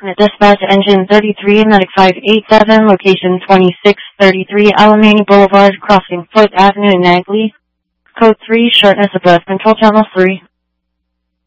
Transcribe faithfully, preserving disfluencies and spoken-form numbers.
Dispatch Engine thirty-three, Medic five eight seven, location twenty-six thirty-three Alemany Boulevard, crossing Foot Avenue in Nagley. Code three, shortness of breath, control channel three.